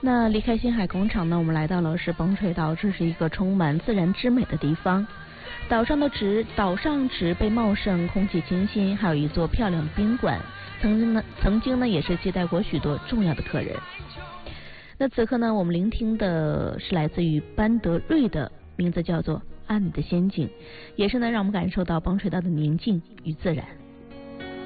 那离开星海广场呢，我们来到了是崩水岛，这是一个充满自然之美的地方。岛上植被茂盛，空气清新，还有一座漂亮的宾馆，曾经呢也是接待过许多重要的客人。那此刻呢，我们聆听的是来自于班德瑞的，名字叫做《安妮的仙境》，也是呢让我们感受到崩水岛的宁静与自然。